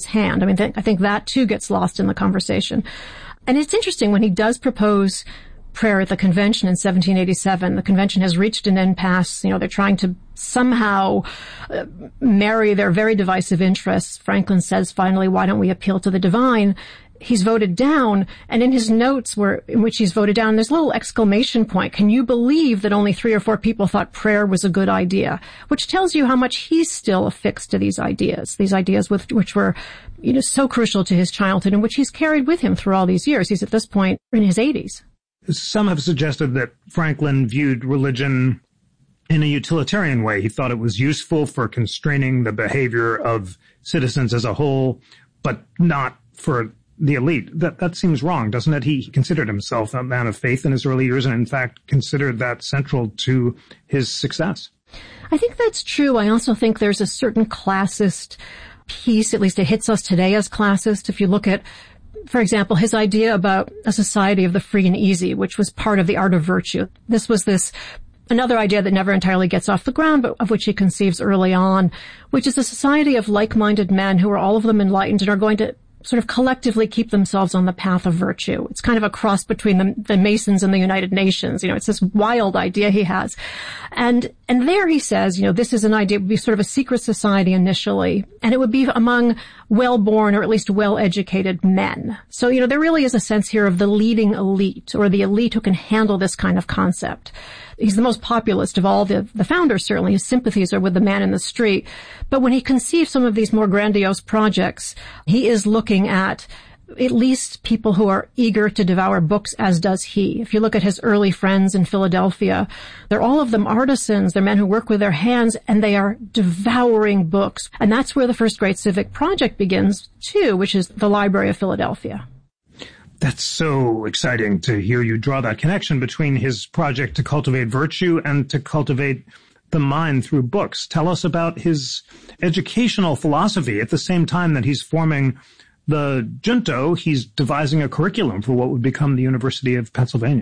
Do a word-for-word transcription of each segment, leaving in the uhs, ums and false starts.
hand. I mean, th- I think that too gets lost in the conversation. And it's interesting when he does propose prayer at the convention in seventeen eighty-seven. The convention has reached an impasse. You know, they're trying to somehow uh, marry their very divisive interests. Franklin says, finally, why don't we appeal to the divine? He's voted down, and in his notes where, in which he's voted down, there's a little exclamation point. Can you believe that only three or four people thought prayer was a good idea? Which tells you how much he's still affixed to these ideas, these ideas with, which were, you know, so crucial to his childhood and which he's carried with him through all these years. He's at this point in his eighties. Some have suggested that Franklin viewed religion in a utilitarian way. He thought it was useful for constraining the behavior of citizens as a whole, but not for the elite. That that seems wrong, doesn't it? He considered himself a man of faith in his early years and, in fact, considered that central to his success. I think that's true. I also think there's a certain classist piece, at least it hits us today as classist. If you look at, for example, his idea about a society of the free and easy, which was part of the art of virtue. This was this another idea that never entirely gets off the ground, but of which he conceives early on, which is a society of like-minded men who are all of them enlightened and are going to sort of collectively keep themselves on the path of virtue. It's kind of a cross between the, the Masons and the United Nations. You know, it's this wild idea he has. And, and there he says, you know, this is an idea, it would be sort of a secret society initially, and it would be among well-born or at least well-educated men. So, you know, there really is a sense here of the leading elite, or the elite who can handle this kind of concept. He's the most populist of all the, the founders, certainly. His sympathies are with the man in the street. But when he conceives some of these more grandiose projects, he is looking at at least people who are eager to devour books, as does he. If you look at his early friends in Philadelphia, they're all of them artisans. They're men who work with their hands, and they are devouring books. And that's where the first great civic project begins, too, which is the Library of Philadelphia. That's so exciting to hear you draw that connection between his project to cultivate virtue and to cultivate the mind through books. Tell us about his educational philosophy. At the same time that he's forming the junto, he's devising a curriculum for what would become the University of Pennsylvania.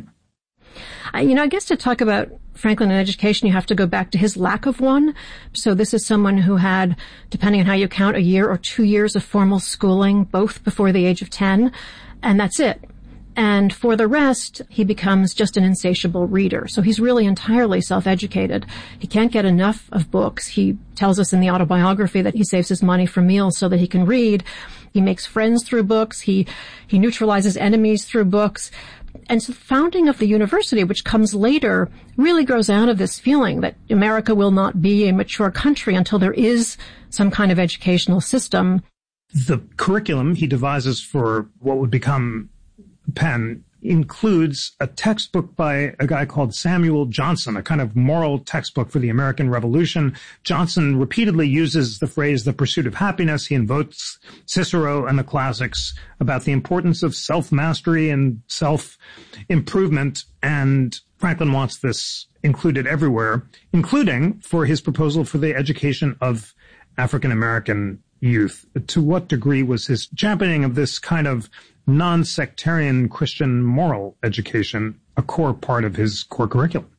Uh, you know, I guess to talk about Franklin and education, you have to go back to his lack of one. So this is someone who had, depending on how you count, a year or two years of formal schooling, both before the age of ten. And that's it. And for the rest, he becomes just an insatiable reader. So he's really entirely self-educated. He can't get enough of books. He tells us in the autobiography that he saves his money for meals so that he can read. He makes friends through books. He, he neutralizes enemies through books. And so the founding of the university, which comes later, really grows out of this feeling that America will not be a mature country until there is some kind of educational system. The curriculum he devises for what would become Penn includes a textbook by a guy called Samuel Johnson, a kind of moral textbook for the American Revolution. Johnson repeatedly uses the phrase the pursuit of happiness. He invokes Cicero and the classics about the importance of self-mastery and self-improvement, and Franklin wants this included everywhere, including for his proposal for the education of African-American youth. To what degree was his championing of this kind of non-sectarian Christian moral education a core part of his core curriculum?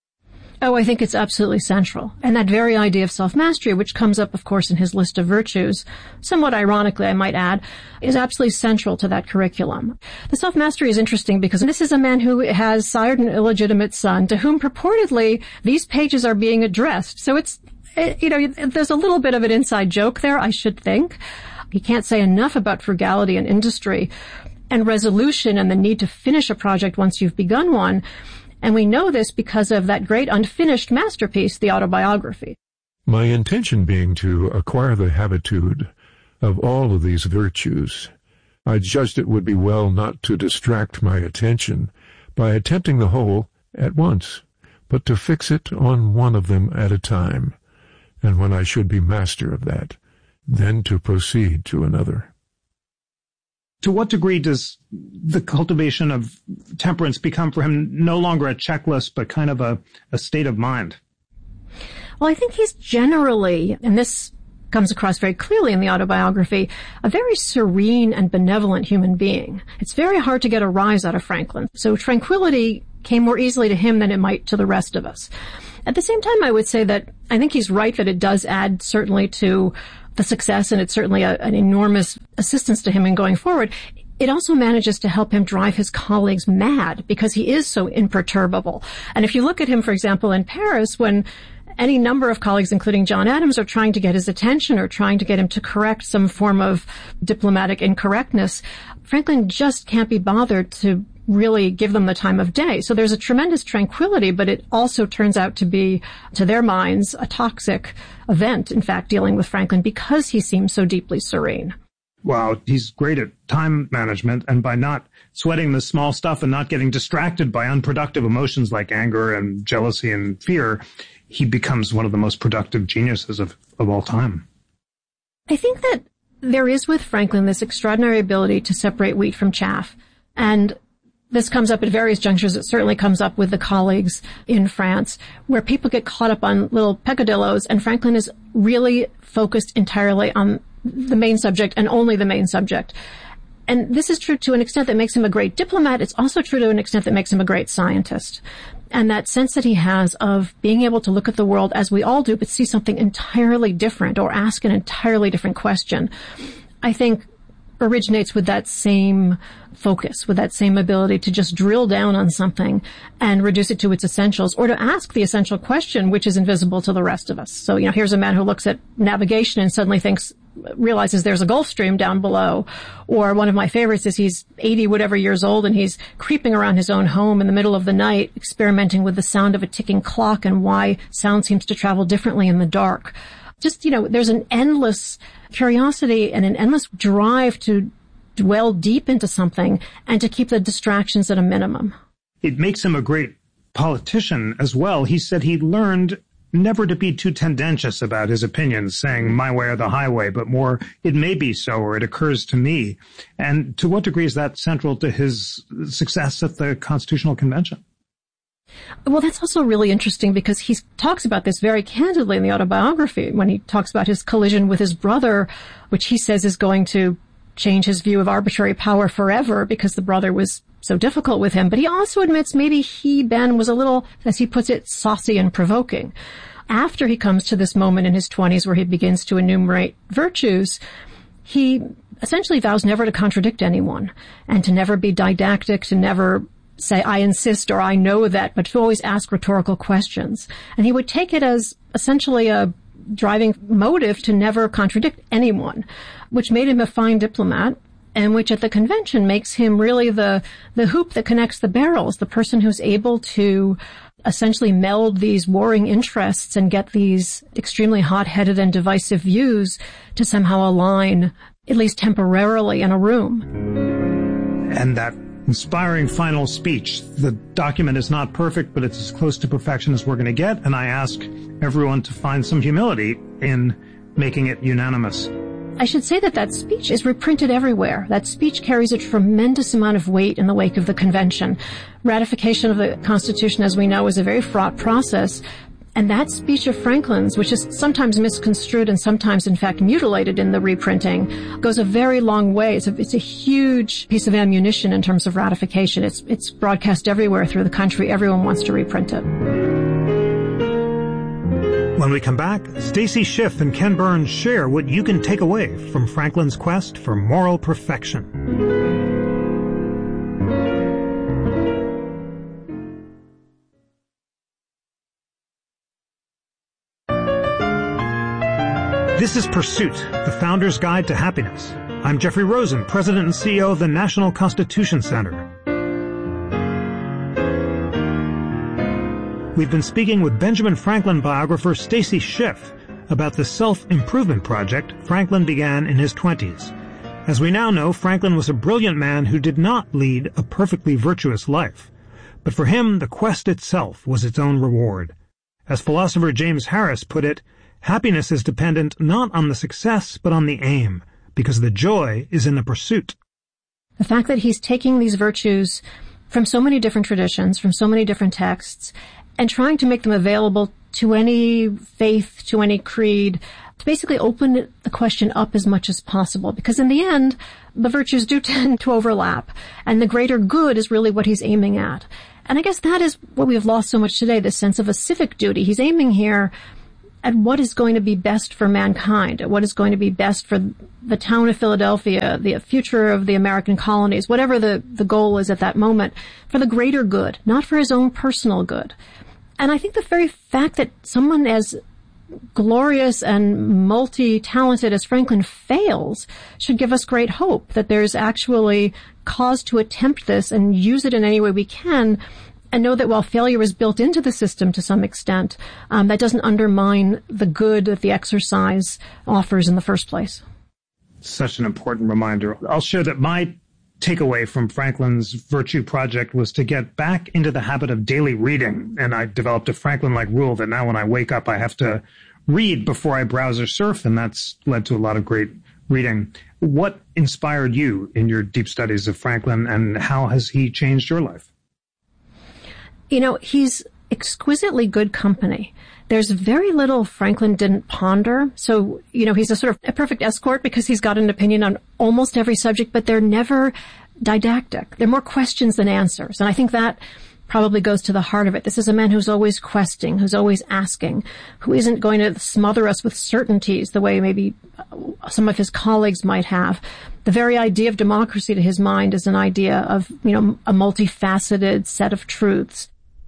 Oh, I think it's absolutely central. And that very idea of self-mastery, which comes up, of course, in his list of virtues, somewhat ironically, I might add, is absolutely central to that curriculum. The self-mastery is interesting because this is a man who has sired an illegitimate son to whom purportedly these pages are being addressed. So it's, you know, there's a little bit of an inside joke there, I should think. He can't say enough about frugality and industry and resolution and the need to finish a project once you've begun one. And we know this because of that great unfinished masterpiece, the autobiography. My intention being to acquire the habitude of all of these virtues, I judged it would be well not to distract my attention by attempting the whole at once, but to fix it on one of them at a time, and when I should be master of that, then to proceed to another. To what degree does the cultivation of temperance become for him no longer a checklist, but kind of a, a state of mind? Well, I think he's generally, and this comes across very clearly in the autobiography, a very serene and benevolent human being. It's very hard to get a rise out of Franklin. So tranquility came more easily to him than it might to the rest of us. At the same time, I would say that I think he's right that it does add certainly to the success, and it's certainly a, an enormous assistance to him in going forward, it also manages to help him drive his colleagues mad because he is so imperturbable. And if you look at him, for example, in Paris, when any number of colleagues, including John Adams, are trying to get his attention or trying to get him to correct some form of diplomatic incorrectness, Franklin just can't be bothered to really give them the time of day. So there's a tremendous tranquility, but it also turns out to be, to their minds, a toxic event, in fact, dealing with Franklin because he seems so deeply serene. Wow, he's great at time management, and by not sweating the small stuff and not getting distracted by unproductive emotions like anger and jealousy and fear, he becomes one of the most productive geniuses of, of all time. I think that there is with Franklin this extraordinary ability to separate wheat from chaff. And this comes up at various junctures. It certainly comes up with the colleagues in France, where people get caught up on little peccadillos, and Franklin is really focused entirely on the main subject and only the main subject. And this is true to an extent that makes him a great diplomat. It's also true to an extent that makes him a great scientist. And that sense that he has of being able to look at the world as we all do, but see something entirely different or ask an entirely different question, I think originates with that same focus, with that same ability to just drill down on something and reduce it to its essentials, or to ask the essential question, which is invisible to the rest of us. So, you know, here's a man who looks at navigation and suddenly thinks, realizes there's a Gulf Stream down below. Or one of my favorites is he's eighty whatever years old and he's creeping around his own home in the middle of the night, experimenting with the sound of a ticking clock and why sound seems to travel differently in the dark. Just, you know, there's an endless curiosity and an endless drive to dwell deep into something and to keep the distractions at a minimum. It makes him a great politician as well. He said he learned never to be too tendentious about his opinions, saying my way or the highway, but more, it may be so, or it occurs to me. And to what degree is that central to his success at the Constitutional Convention? Well, that's also really interesting because he talks about this very candidly in the autobiography when he talks about his collision with his brother, which he says is going to change his view of arbitrary power forever because the brother was so difficult with him. But he also admits maybe he, Ben, was a little, as he puts it, saucy and provoking. After he comes to this moment in his twenties where he begins to enumerate virtues, he essentially vows never to contradict anyone and to never be didactic, to never say, I insist or I know that, but to always ask rhetorical questions. And he would take it as essentially a driving motive to never contradict anyone, which made him a fine diplomat, and which at the convention makes him really the, the hoop that connects the barrels, the person who's able to essentially meld these warring interests and get these extremely hot-headed and divisive views to somehow align, at least temporarily, in a room. And that inspiring final speech. The document is not perfect, but it's as close to perfection as we're going to get, and I ask everyone to find some humility in making it unanimous. I should say that that speech is reprinted everywhere. That speech carries a tremendous amount of weight in the wake of the convention. Ratification of the Constitution, as we know, is a very fraught process. And that speech of Franklin's, which is sometimes misconstrued and sometimes, in fact, mutilated in the reprinting, goes a very long way. It's a, it's a huge piece of ammunition in terms of ratification. It's, it's broadcast everywhere through the country. Everyone wants to reprint it. When we come back, Stacy Schiff and Ken Burns share what you can take away from Franklin's quest for moral perfection. This is Pursuit, the Founder's Guide to Happiness. I'm Jeffrey Rosen, President and C E O of the National Constitution Center. We've been speaking with Benjamin Franklin biographer Stacy Schiff about the self-improvement project Franklin began in his twenties. As we now know, Franklin was a brilliant man who did not lead a perfectly virtuous life. But for him, the quest itself was its own reward. As philosopher James Harris put it, happiness is dependent not on the success, but on the aim, because the joy is in the pursuit. The fact that he's taking these virtues from so many different traditions, from so many different texts, and trying to make them available to any faith, to any creed, to basically open the question up as much as possible. Because in the end, the virtues do tend to overlap, and the greater good is really what he's aiming at. And I guess that is what we have lost so much today, this sense of a civic duty. He's aiming here at what is going to be best for mankind, at what is going to be best for the town of Philadelphia, the future of the American colonies, whatever the, the goal is at that moment, for the greater good, not for his own personal good. And I think the very fact that someone as glorious and multi-talented as Franklin fails should give us great hope that there's actually cause to attempt this and use it in any way we can, and know that while failure is built into the system to some extent, um, that doesn't undermine the good that the exercise offers in the first place. Such an important reminder. I'll share that my takeaway from Franklin's Virtue Project was to get back into the habit of daily reading. And I developed a Franklin-like rule that now when I wake up, I have to read before I browse or surf, and that's led to a lot of great reading. What inspired you in your deep studies of Franklin, and how has he changed your life? You know, he's exquisitely good company. There's very little Franklin didn't ponder. So, you know, he's a sort of a perfect escort because he's got an opinion on almost every subject, but they're never didactic. They're more questions than answers. And I think that probably goes to the heart of it. This is a man who's always questing, who's always asking, who isn't going to smother us with certainties the way maybe some of his colleagues might have. The very idea of democracy to his mind is an idea of, you know, a multifaceted set of truths.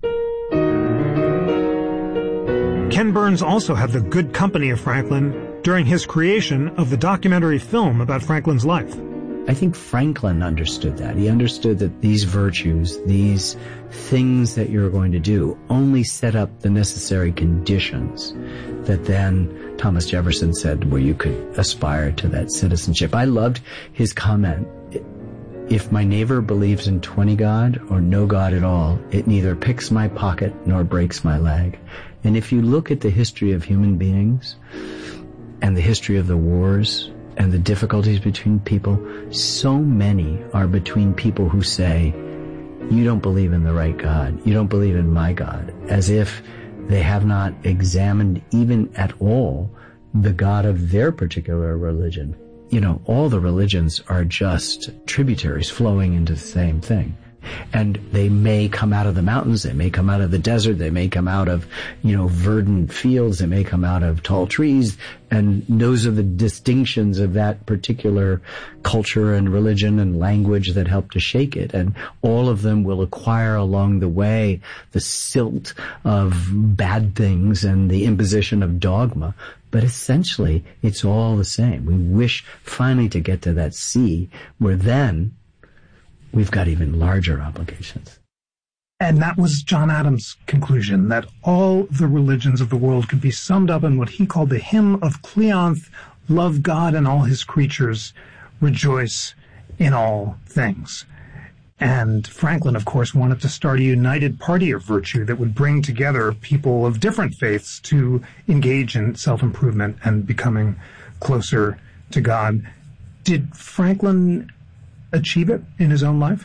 Ken Burns also had the good company of Franklin during his creation of the documentary film about Franklin's life. I think Franklin understood that. He understood that these virtues, these things that you're going to do, only set up the necessary conditions that then Thomas Jefferson said, well, you could aspire to that citizenship. I loved his comment. If my neighbor believes in twenty God or no God at all, it neither picks my pocket nor breaks my leg. And if you look at the history of human beings and the history of the wars and the difficulties between people, so many are between people who say, you don't believe in the right God, you don't believe in my God, as if they have not examined even at all the God of their particular religion. You know, all the religions are just tributaries flowing into the same thing. And they may come out of the mountains, they may come out of the desert, they may come out of, you know, verdant fields, they may come out of tall trees, and those are the distinctions of that particular culture and religion and language that help to shake it. And all of them will acquire along the way the silt of bad things and the imposition of dogma. But essentially, it's all the same. We wish finally to get to that sea where then we've got even larger obligations. And that was John Adams' conclusion, that all the religions of the world could be summed up in what he called the hymn of Cleonth: love God and all his creatures, rejoice in all things. And Franklin, of course, wanted to start a united party of virtue that would bring together people of different faiths to engage in self-improvement and becoming closer to God. Did Franklin achieve it in his own life?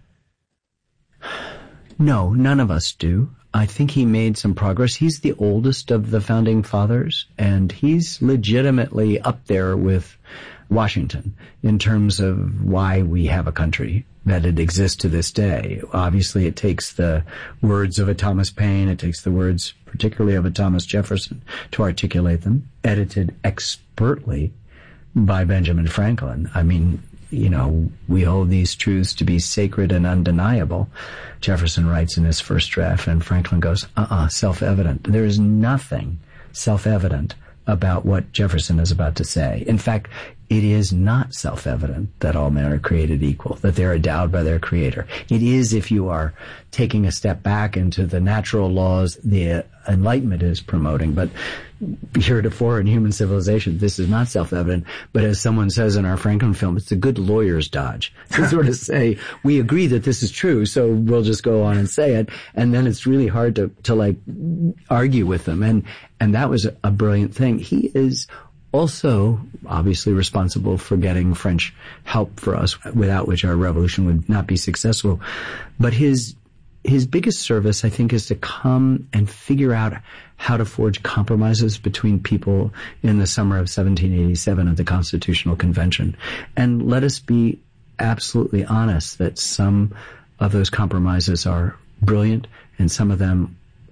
No, none of us do. I think he made some progress. He's the oldest of the founding fathers, and he's legitimately up there with Washington in terms of why we have a country, that it exists to this day. Obviously, it takes the words of a Thomas Paine, it takes the words particularly of a Thomas Jefferson to articulate them, edited expertly by Benjamin Franklin. I mean, you know, we hold these truths to be sacred and undeniable, Jefferson writes in his first draft, and Franklin goes, uh-uh, self-evident. There is nothing self-evident about what Jefferson is about to say. In fact, it is not self-evident that all men are created equal, that they're endowed by their creator. It is, if you are taking a step back into the natural laws the Enlightenment is promoting, but heretofore in human civilization, this is not self-evident. But as someone says in our Franklin film, it's a good lawyer's dodge to sort of say, we agree that this is true, so we'll just go on and say it. And then it's really hard to, to like argue with them. And, and that was a brilliant thing. He is also obviously responsible for getting French help for us, without which our revolution would not be successful. But his his biggest service, I think, is to come and figure out how to forge compromises between people in the summer of seventeen eighty-seven at the Constitutional Convention. And let us be absolutely honest that some of those compromises are brilliant and some of them are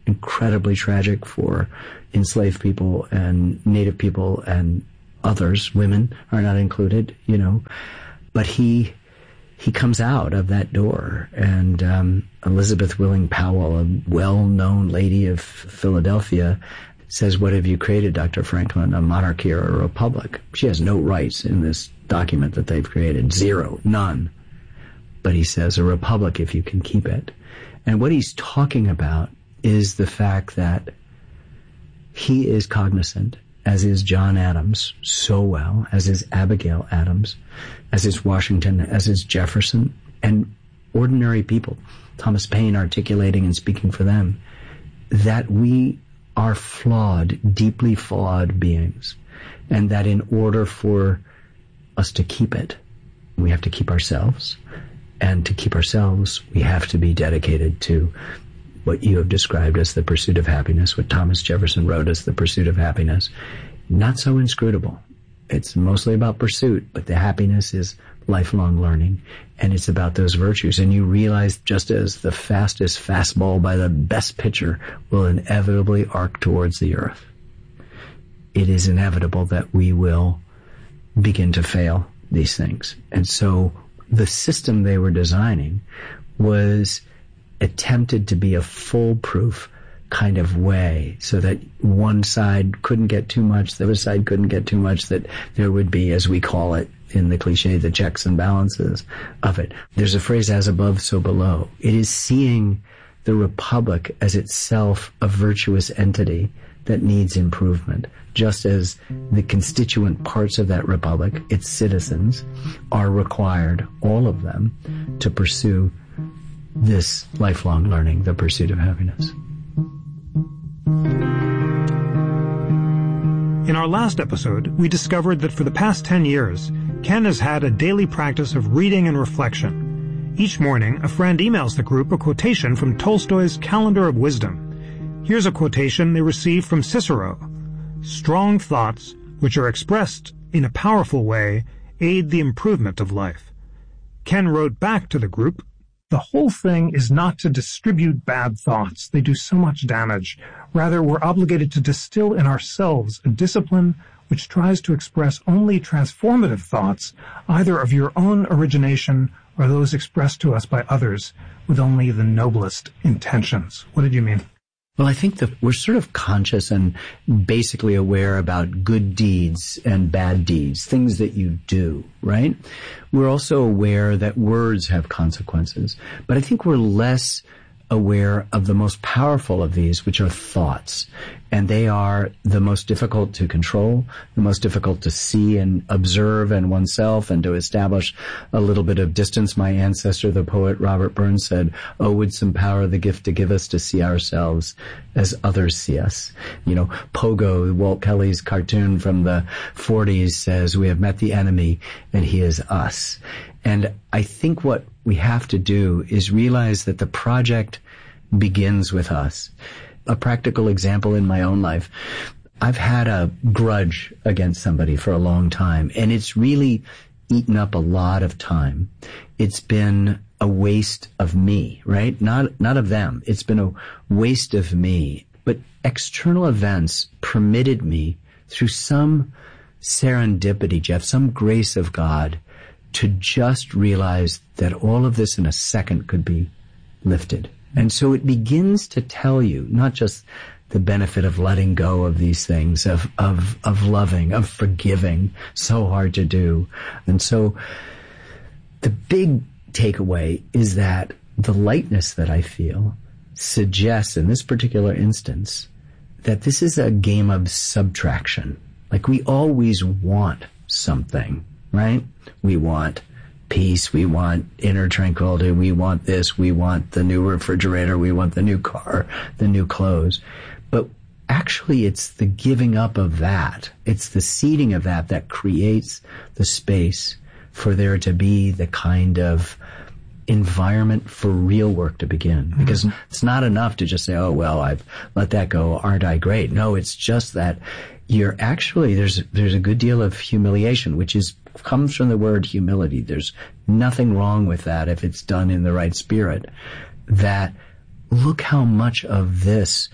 incredibly tragic for enslaved people and Native people and others. Women are not included, you know. But he he comes out of that door, and um, Elizabeth Willing Powell, a well-known lady of Philadelphia, says, "What have you created, Doctor Franklin, a monarchy or a republic?" She has no rights in this document that they've created. Zero. None. But he says, "A republic if you can keep it." And what he's talking about is the fact that he is cognizant, as is John Adams so well, as is Abigail Adams, as is Washington, as is Jefferson, and ordinary people, Thomas Paine articulating and speaking for them, that we are flawed, deeply flawed beings, and that in order for us to keep it, we have to keep ourselves, and to keep ourselves, we have to be dedicated to what you have described as the pursuit of happiness, what Thomas Jefferson wrote as the pursuit of happiness. Not so inscrutable. It's mostly about pursuit, but the happiness is lifelong learning, and it's about those virtues. And you realize, just as the fastest fastball by the best pitcher will inevitably arc towards the earth, it is inevitable that we will begin to fail these things. And so the system they were designing was attempted to be a foolproof kind of way, so that one side couldn't get too much, the other side couldn't get too much, that there would be, as we call it in the cliche, the checks and balances of it. There's a phrase, as above, so below. It is seeing the republic as itself a virtuous entity that needs improvement, just as the constituent parts of that republic, its citizens, are required, all of them, to pursue this lifelong learning, the pursuit of happiness. In our last episode, we discovered that for the past ten years, Ken has had a daily practice of reading and reflection. Each morning, a friend emails the group a quotation from Tolstoy's Calendar of Wisdom. Here's a quotation they received from Cicero. "Strong thoughts, which are expressed in a powerful way, aid the improvement of life." Ken wrote back to the group, "The whole thing is not to distribute bad thoughts. They do so much damage. Rather, we're obligated to distill in ourselves a discipline which tries to express only transformative thoughts, either of your own origination or those expressed to us by others, with only the noblest intentions." What did you mean? Well, I think that we're sort of conscious and basically aware about good deeds and bad deeds, things that you do, right? We're also aware that words have consequences, but I think we're less aware of the most powerful of these, which are thoughts. And they are the most difficult to control, the most difficult to see and observe in oneself and to establish a little bit of distance. My ancestor, the poet Robert Burns, said, "Oh, would some power the gift to give us to see ourselves as others see us." You know, Pogo, Walt Kelly's cartoon from the forties, says, "We have met the enemy and he is us." And I think what we have to do is realize that the project begins with us. A practical example in my own life, I've had a grudge against somebody for a long time, and it's really eaten up a lot of time. It's been a waste of me, right? Not, not of them. It's been a waste of me. But external events permitted me, through some serendipity, Jeff, some grace of God, to just realize that all of this in a second could be lifted. And so it begins to tell you not just the benefit of letting go of these things, of, of, of loving, of forgiving, so hard to do. And so the big takeaway is that the lightness that I feel suggests in this particular instance that this is a game of subtraction. Like, we always want something, right? We want peace, we want inner tranquility, we want this, we want the new refrigerator, we want the new car, the new clothes. But actually, it's the giving up of that, it's the seeding of that that creates the space for there to be the kind of environment for real work to begin. Because mm-hmm. it's not enough to just say, "Oh, well, I've let that go, aren't I great?" No, it's just that you're actually, there's there's a good deal of humiliation, which is comes from the word humility. There's nothing wrong with that if it's done in the right spirit. That look how much of this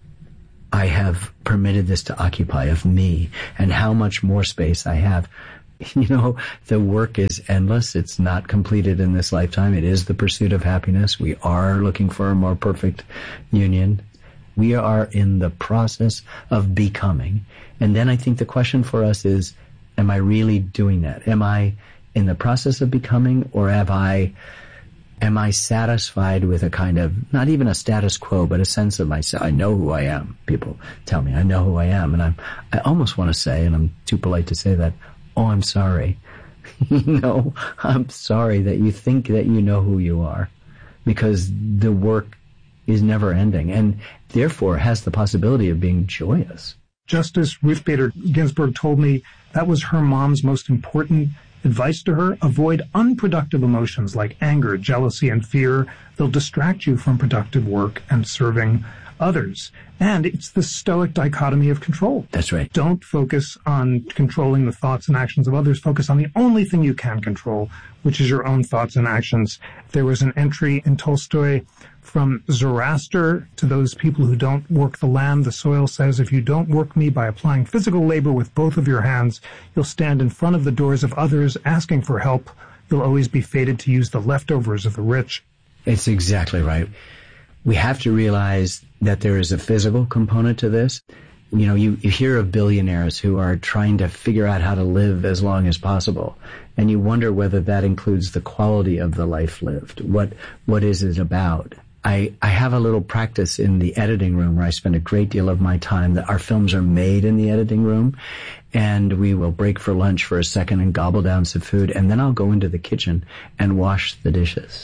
I have permitted this to occupy of me, and how much more space I have. You know, the work is endless. It's not completed in this lifetime. It is the pursuit of happiness. We are looking for a more perfect union. We are in the process of becoming. And then I think the question for us is, am I really doing that? Am I in the process of becoming, or have I, am I satisfied with a kind of, not even a status quo, but a sense of myself? I know who I am. People tell me I know who I am. And I'm, I almost want to say, and I'm too polite to say that, oh, I'm sorry. You know, I'm sorry that you think that you know who you are, because the work is never ending and therefore has the possibility of being joyous. Justice Ruth Bader Ginsburg told me that was her mom's most important advice to her. Avoid unproductive emotions like anger, jealousy, and fear. They'll distract you from productive work and serving others. And it's the Stoic dichotomy of control. That's right. Don't focus on controlling the thoughts and actions of others. Focus on the only thing you can control, which is your own thoughts and actions. There was an entry in Tolstoy, from Zoroaster to those people who don't work the land, the soil says, if you don't work me by applying physical labor with both of your hands, you'll stand in front of the doors of others asking for help. You'll always be fated to use the leftovers of the rich. It's exactly right. We have to realize that there is a physical component to this. You know, you, you hear of billionaires who are trying to figure out how to live as long as possible, and you wonder whether that includes the quality of the life lived. What what is it about? I, I have a little practice in the editing room where I spend a great deal of my time. That our films are made in the editing room, and we will break for lunch for a second and gobble down some food, and then I'll go into the kitchen and wash the dishes.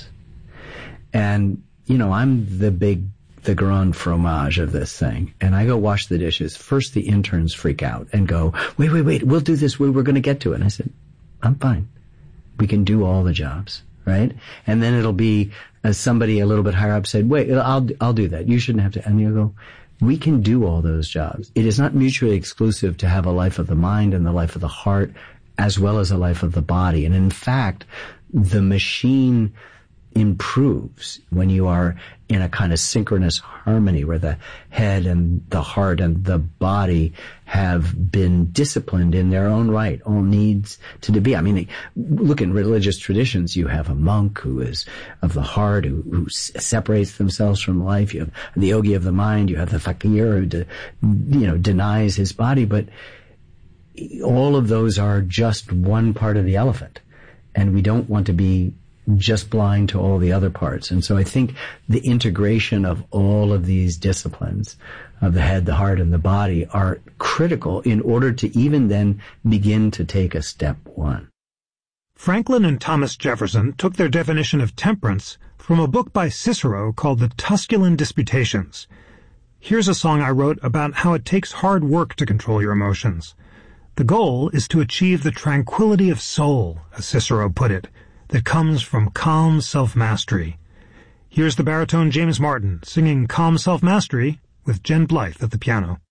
And, you know, I'm the big, the grand fromage of this thing, and I go wash the dishes. First, the interns freak out and go, wait, wait, wait, we'll do this. We We're going to get to it. And I said, I'm fine. We can do all the jobs, right? And then it'll be, as somebody a little bit higher up said, wait, I'll, I'll do that. You shouldn't have to. And you go, we can do all those jobs. It is not mutually exclusive to have a life of the mind and the life of the heart, as well as a life of the body. And in fact, the machine improves when you are in a kind of synchronous harmony where the head and the heart and the body have been disciplined in their own right, all needs to be. I mean, look, in religious traditions, you have a monk who is of the heart, who, who separates themselves from life. You have the yogi of the mind. You have the fakir who, de, you know, denies his body. But all of those are just one part of the elephant, and we don't want to be just blind to all the other parts. And so I think the integration of all of these disciplines of the head, the heart, and the body are critical in order to even then begin to take a step one. Franklin and Thomas Jefferson took their definition of temperance from a book by Cicero called the Tusculan Disputations. Here's a song I wrote about how it takes hard work to control your emotions. The goal is to achieve the tranquility of soul, as Cicero put it, that comes from calm self-mastery. Here's the baritone James Martin singing Calm Self-Mastery with Jen Blythe at the piano.